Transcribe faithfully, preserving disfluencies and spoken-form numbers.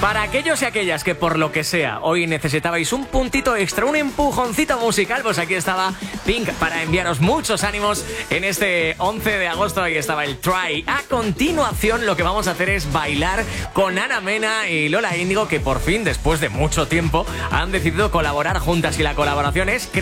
Para aquellos y aquellas que por lo que sea hoy necesitabais un puntito extra, un empujoncito musical, pues aquí estaba Pink para enviaros muchos ánimos en este once de agosto. Ahí estaba el Try. A continuación lo que vamos a hacer es bailar con Ana Mena y Lola Índigo, que por fin, después de mucho tiempo, han decidido colaborar juntas, y la colaboración es